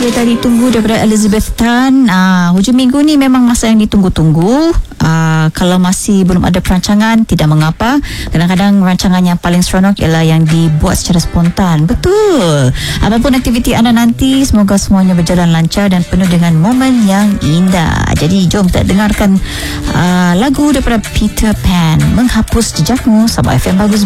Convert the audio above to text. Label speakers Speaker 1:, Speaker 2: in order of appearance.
Speaker 1: dia tadi tunggu daripada Elizabeth Tan. Hujung minggu ni memang masa yang ditunggu-tunggu. Kalau masih belum ada perancangan, tidak mengapa. Kadang-kadang rancangan yang paling seronok ialah yang dibuat secara spontan. Betul. Apapun aktiviti anda nanti, semoga semuanya berjalan lancar dan penuh dengan momen yang indah. Jadi jom kita dengarkan lagu daripada Peter Pan, Menghapus Jejakmu. Sabah FM Bagus